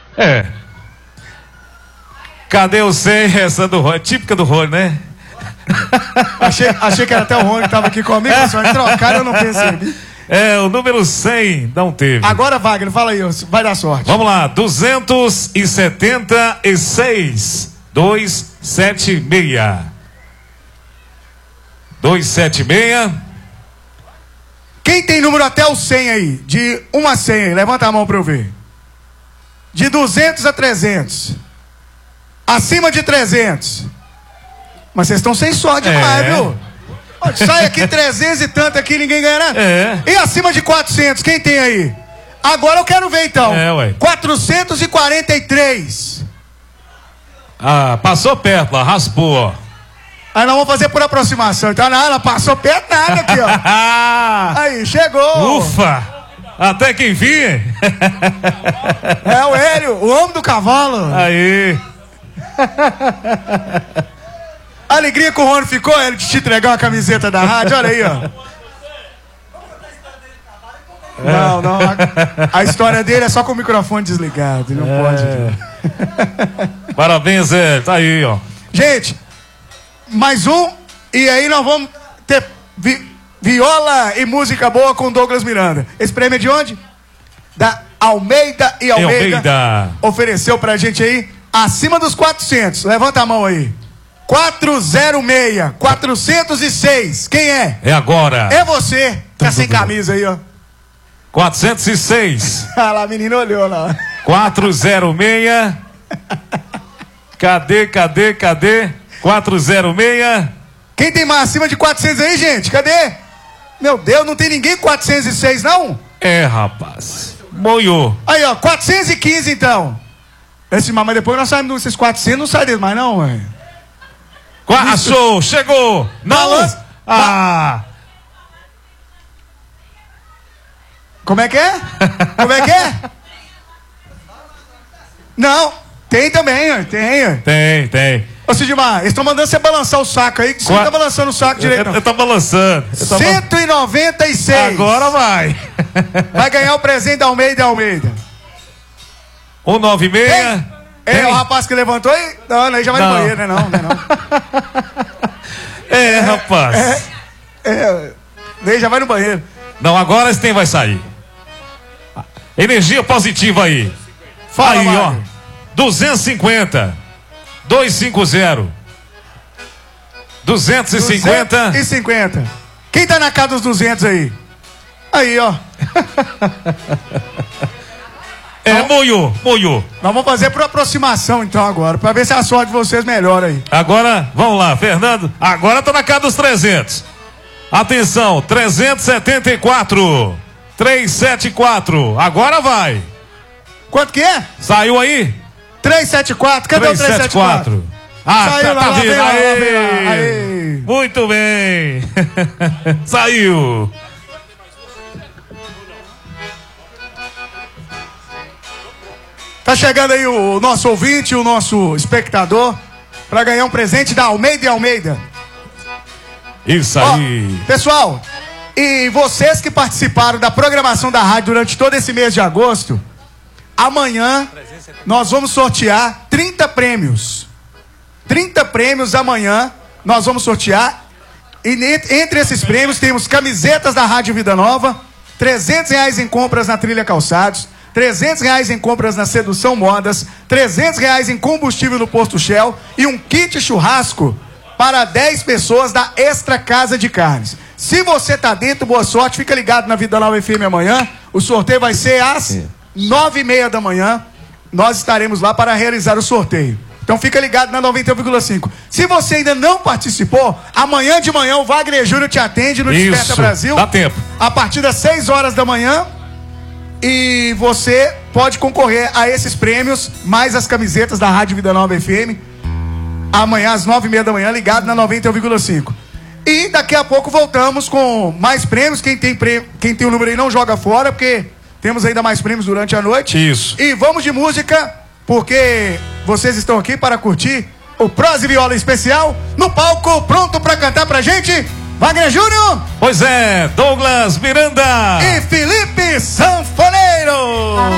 É. Cadê o 100? Essa do Rony, típica do Rony, né? Achei que era até o Rony que tava aqui comigo, só que trocaram, eu não percebi. É, o número 100 não teve. Agora, Wagner, fala aí, vai dar sorte. Vamos lá, 276. 276. 276. Quem tem número até o 100 aí? De 1 a 100 aí, levanta a mão pra eu ver. De 200 a 300. Acima de 300. Mas vocês estão sem sorte demais, viu? Sai aqui 300 e tanto aqui, ninguém ganha nada. É. E acima de 400, quem tem aí? Agora eu quero ver então. 443. Ah, passou perto lá, raspou, ó. Aí nós vamos fazer por aproximação. Então, não, ela passou perto nada aqui, ó. Aí, chegou. Ufa! Até que enfim. É o Hélio, o homem do cavalo. Aí. A alegria que o Rony ficou, Hélio, de te entregar uma camiseta da rádio. Olha aí, ó. Não. A história dele é só com o microfone desligado. Não pode. Parabéns, Zé. Tá aí, ó. Gente, mais um. E aí nós vamos ter viola e música boa com Douglas Miranda. Esse prêmio é de onde? Da Almeida e Almeida. Ofereceu pra gente aí acima dos 400. Levanta a mão aí. 406. 406. Quem é? É agora. É você. Tá sem camisa aí, ó. 406. Ah lá, a menina olhou lá. 406. Cadê? 406. Quem tem mais acima de 400 aí, gente? Cadê? Meu Deus, não tem ninguém com 406, não? É, rapaz. Moiou. Aí, ó, 415 então. Esse mas depois nós saímos desses 400, não sai dele mais não, ué. Achou, chegou. Não. Como é que é? Não, tem também, ó. Tem. Ô, Sidmar, eles estão mandando você balançar o saco aí, que você não tá balançando o saco direito, não. Eu tô balançando. 196. Agora vai. Vai ganhar o presente da Almeida. 196. É o rapaz que levantou aí? Não, aí já vai no banheiro, né? Não. Rapaz. Daí já vai no banheiro. Não, agora esse tem vai sair. Energia positiva aí. Fala aí, ó. 250. 250. 250. 250. Quem tá na casa dos 200 aí? Aí, ó. Moiou. Nós vamos fazer por aproximação então agora, pra ver se a sorte de vocês melhora aí. Agora, vamos lá, Fernando. Agora tá na casa dos 300. Atenção, 374. 374. Agora vai. Quanto que é? Saiu aí? 374. Cadê 374? o 374? Saiu tá lá, vendo? Aí. Muito bem. Saiu. Tá chegando aí o nosso ouvinte, o nosso espectador, para ganhar um presente da Almeida e Almeida. Isso aí. Ó, pessoal, e vocês que participaram da programação da rádio durante todo esse mês de agosto, amanhã nós vamos sortear 30 prêmios. 30 prêmios amanhã nós vamos sortear. E entre esses prêmios temos camisetas da Rádio Vida Nova, R$300 em compras na Trilha Calçados, R$300 em compras na Sedução Modas, R$300 em combustível no Posto Shell e um kit churrasco para 10 pessoas da Extra Casa de Carnes. Se você tá dentro, boa sorte, fica ligado na Vida Nova FM amanhã. O sorteio vai ser às 9h30 da manhã. Nós estaremos lá para realizar o sorteio. Então fica ligado na 91,5. Se você ainda não participou, amanhã de manhã o Wagner Júnior te atende no Desperta Brasil. Dá tempo. A partir das 6 horas da manhã. E você pode concorrer a esses prêmios, mais as camisetas da Rádio Vida Nova FM. Amanhã às 9h30 da manhã, ligado na 91,5. E daqui a pouco voltamos com mais prêmios. Quem tem o número aí não joga fora, porque temos ainda mais prêmios durante a noite. Isso. E vamos de música, porque vocês estão aqui para curtir o Prosa e Viola Especial no palco, pronto para cantar pra gente, Wagner Júnior. Pois é, Douglas Miranda E Felipe Sanfoneiro.